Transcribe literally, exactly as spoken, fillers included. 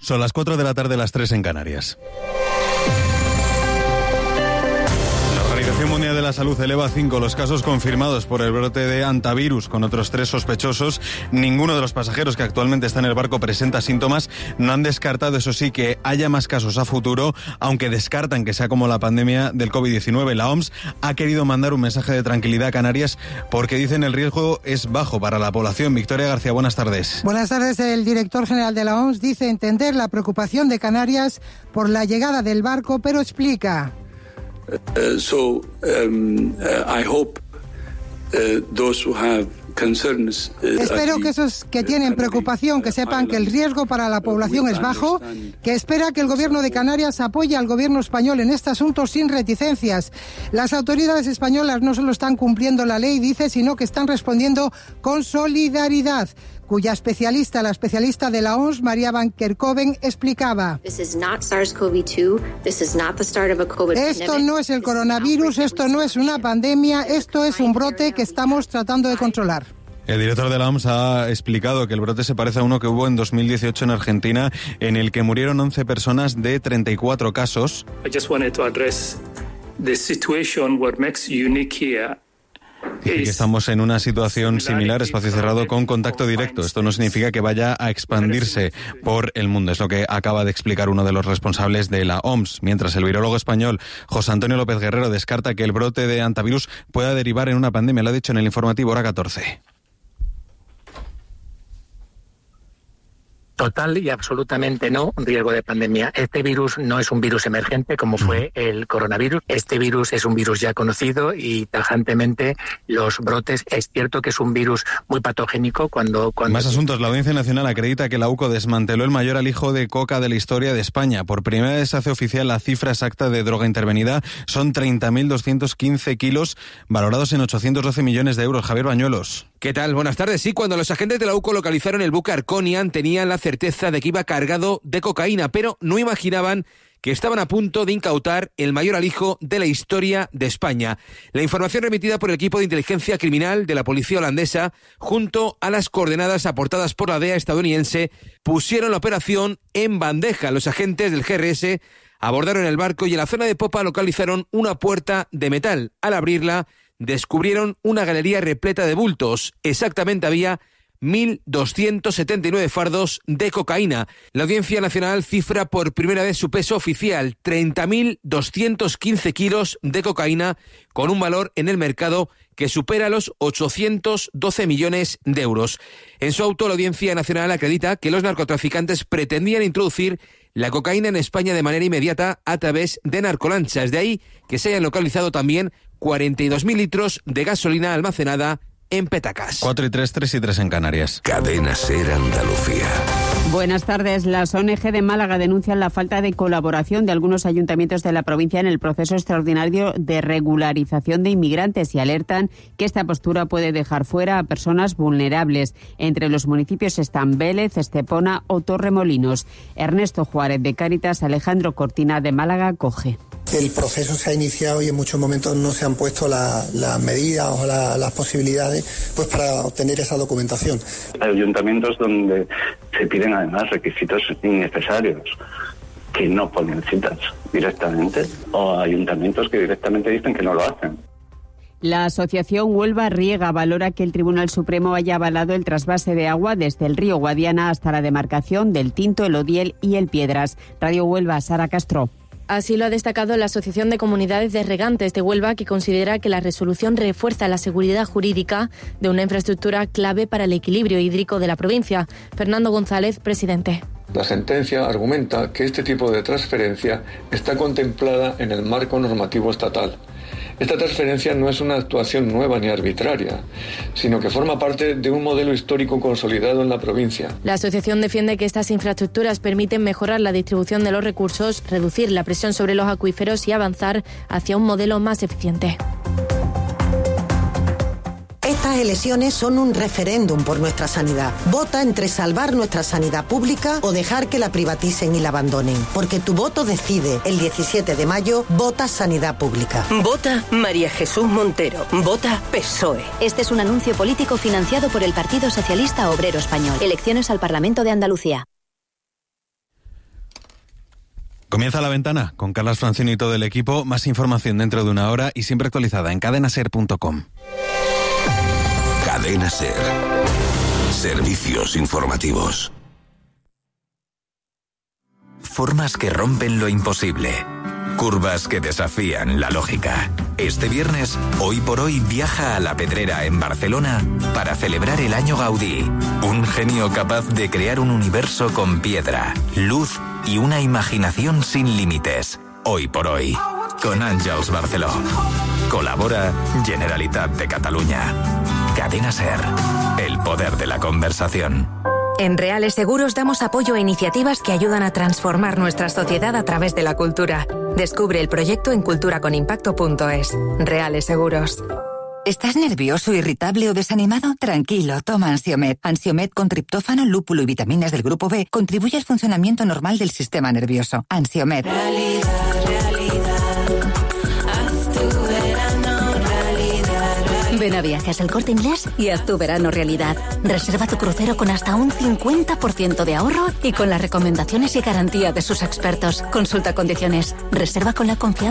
Son las cuatro de la tarde, las tres en Canarias. La Organización Mundial de la Salud eleva a cinco los casos confirmados por el brote de hantavirus, con otros tres sospechosos. Ninguno de los pasajeros que actualmente está en el barco presenta síntomas. No han descartado, eso sí, que haya más casos a futuro, aunque descartan que sea como la pandemia del covid diecinueve. La O M S ha querido mandar un mensaje de tranquilidad a Canarias porque dicen el riesgo es bajo para la población. Victoria García, buenas tardes. Buenas tardes. El director general de la O M S dice entender la preocupación de Canarias por la llegada del barco, pero explica. Uh, so um, uh, I hope uh, those who have concerns. Uh, Espero que esos que tienen preocupación que sepan que el riesgo para la población es bajo, que espera que el gobierno de Canarias apoye al gobierno español en este asunto sin reticencias. Las autoridades españolas no solo están cumpliendo la ley, dice, sino que están respondiendo con solidaridad, cuya especialista, la especialista de la O M S, María Van Kerkhoven, explicaba. Esto no es el coronavirus, esto no es una pandemia, esto es un brote que estamos tratando de controlar. El director de la O M S ha explicado que el brote se parece a uno que hubo en dos mil dieciocho en Argentina, en el que murieron once personas de treinta y cuatro casos. I just wanted to address the situation what makes unique here. Dice que estamos en una situación similar, espacio cerrado con contacto directo. Esto no significa que vaya a expandirse por el mundo. Es lo que acaba de explicar uno de los responsables de la O M S. Mientras el virólogo español José Antonio López Guerrero descarta que el brote de hantavirus pueda derivar en una pandemia. Lo ha dicho en el informativo Hora catorce. Total y absolutamente no riesgo de pandemia. Este virus no es un virus emergente como fue el coronavirus. Este virus es un virus ya conocido y tajantemente los brotes, es cierto que es un virus muy patogénico cuando... cuando... Más asuntos. La Audiencia Nacional acredita que la U C O desmanteló el mayor alijo de coca de la historia de España. Por primera vez se hace oficial la cifra exacta de droga intervenida. Son treinta mil doscientos quince kilos, valorados en ochocientos doce millones de euros. Javier Bañuelos. ¿Qué tal? Buenas tardes. Sí, cuando los agentes de la U C O localizaron el buque Arconian tenían la certeza de que iba cargado de cocaína, pero no imaginaban que estaban a punto de incautar el mayor alijo de la historia de España. La información remitida por el equipo de inteligencia criminal de la policía holandesa, junto a las coordenadas aportadas por la D E A estadounidense, pusieron la operación en bandeja. Los agentes del G R S abordaron el barco y en la zona de popa localizaron una puerta de metal. Al abrirla, descubrieron una galería repleta de bultos. Exactamente había mil doscientos setenta y nueve fardos de cocaína. La Audiencia Nacional cifra por primera vez su peso oficial, treinta mil doscientos quince kilos de cocaína, con un valor en el mercado que supera los ochocientos doce millones de euros. En su auto, la Audiencia Nacional acredita que los narcotraficantes pretendían introducir la cocaína en España de manera inmediata a través de narcolanchas. De ahí que se hayan localizado también cuarenta y dos mil litros de gasolina almacenada en petacas. cuatro y tres, tres y tres en Canarias. Cadena SER Andalucía. Buenas tardes. Las O N G de Málaga denuncian la falta de colaboración de algunos ayuntamientos de la provincia en el proceso extraordinario de regularización de inmigrantes y alertan que esta postura puede dejar fuera a personas vulnerables. Entre los municipios están Vélez, Estepona o Torremolinos. Ernesto Juárez de Cáritas, Alejandro Cortina de Málaga Coge. El proceso se ha iniciado y en muchos momentos no se han puesto las la medidas o la, las posibilidades pues para obtener esa documentación. Hay ayuntamientos donde se piden además requisitos innecesarios que no ponen citas directamente, o ayuntamientos que directamente dicen que no lo hacen. La asociación Huelva Riega valora que el Tribunal Supremo haya avalado el trasvase de agua desde el río Guadiana hasta la demarcación del Tinto, el Odiel y el Piedras. Radio Huelva, Sara Castro. Así lo ha destacado la Asociación de Comunidades de Regantes de Huelva, que considera que la resolución refuerza la seguridad jurídica de una infraestructura clave para el equilibrio hídrico de la provincia. Fernando González, presidente. La sentencia argumenta que este tipo de transferencia está contemplada en el marco normativo estatal. Esta transferencia no es una actuación nueva ni arbitraria, sino que forma parte de un modelo histórico consolidado en la provincia. La asociación defiende que estas infraestructuras permiten mejorar la distribución de los recursos, reducir la presión sobre los acuíferos y avanzar hacia un modelo más eficiente. Estas elecciones son un referéndum por nuestra sanidad. Vota entre salvar nuestra sanidad pública o dejar que la privaticen y la abandonen. Porque tu voto decide. El diecisiete de mayo, vota sanidad pública. Vota María Jesús Montero. Vota P S O E. Este es un anuncio político financiado por el Partido Socialista Obrero Español. Elecciones al Parlamento de Andalucía. Comienza La Ventana con Carlas Francini y todo el equipo. Más información dentro de una hora y siempre actualizada en cadena ser punto com. Cadena Ser. Servicios informativos. Formas que rompen lo imposible. Curvas que desafían la lógica. Este viernes, Hoy por Hoy viaja a La Pedrera en Barcelona para celebrar el Año Gaudí. Un genio capaz de crear un universo con piedra, luz y una imaginación sin límites. Hoy por Hoy, con Àngels Barceló. Colabora Generalitat de Catalunya. Cadena Ser. El poder de la conversación. En Reales Seguros damos apoyo a iniciativas que ayudan a transformar nuestra sociedad a través de la cultura. Descubre el proyecto en culturaconimpacto punto es. Reales Seguros. ¿Estás nervioso, irritable o desanimado? Tranquilo, toma Ansiomed. Ansiomed con triptófano, lúpulo y vitaminas del grupo B contribuye al funcionamiento normal del sistema nervioso. Ansiomed. Realidad, realidad. Haz tu verano realidad, realidad. Ven a Viajes El Corte Inglés y haz tu verano realidad. Reserva tu crucero con hasta un cincuenta por ciento de ahorro y con las recomendaciones y garantía de sus expertos. Consulta condiciones. Reserva con la confianza